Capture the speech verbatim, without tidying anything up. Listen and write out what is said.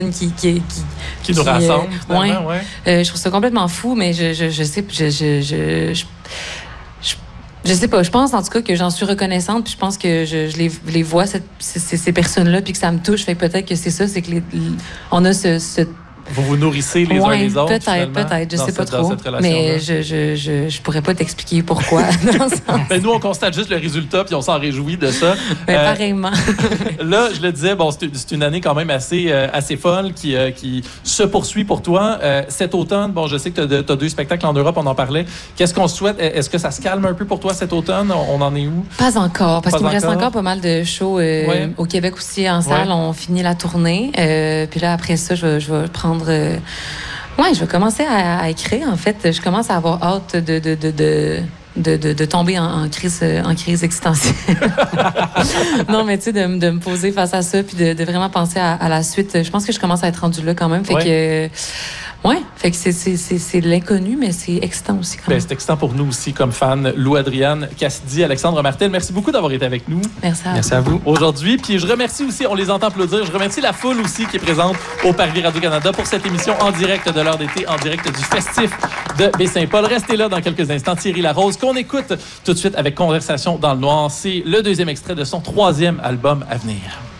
qui qui qui, qui nous rassemble. Euh, ouais. ouais. Euh, je trouve ça complètement fou, mais je je, je sais je je, je, je je je sais pas, je pense en tout cas que j'en suis reconnaissante, puis je pense que je, je les, les vois, cette, ces, ces personnes-là, puis que ça me touche. Fait que peut-être que c'est ça, c'est que les, on a ce, ce vous vous nourrissez les ouais, uns les autres. Peut-être, peut-être, je sais pas cette, trop. Mais je, je, je, je pourrais pas t'expliquer pourquoi. Dans ce sens. Ben, nous, on constate juste le résultat, puis on s'en réjouit de ça. Ben, euh, pareillement. Là, je le disais, bon, c'est une année quand même assez, euh, assez folle qui, euh, qui se poursuit pour toi. Euh, cet automne, bon, je sais que tu as deux spectacles en Europe, on en parlait. Qu'est-ce qu'on souhaite? Est-ce que ça se calme un peu pour toi cet automne? On en est où? Pas encore, parce qu'il me reste encore. encore pas mal de shows euh, ouais. au Québec aussi en salle. Ouais. On finit la tournée. Euh, puis là, après ça, je, je vais prendre... Euh, Oui, je vais commencer à, à écrire. En fait, je commence à avoir hâte de, de, de, de, de, de, de tomber en, en, crise, en crise existentielle. Non, mais tu sais, de, de me poser face à ça puis de, de vraiment penser à, à la suite. Je pense que je commence à être rendue là quand même. Fait ouais. que... Oui, fait que c'est l'inconnu, mais c'est excitant aussi. Ben, c'est excitant pour nous aussi, comme fans. Lou-Adriane Cassidy, Alexandre Martel, merci beaucoup d'avoir été avec nous. Merci à, merci à vous. Aujourd'hui, puis je remercie aussi, on les entend applaudir, je remercie la foule aussi qui est présente au Parvis Radio-Canada pour cette émission en direct de l'heure d'été, en direct du festif de Baie-Saint-Paul. Restez là dans quelques instants. Thierry Larose, qu'on écoute tout de suite avec Conversation dans le noir. C'est le deuxième extrait de son troisième album à venir.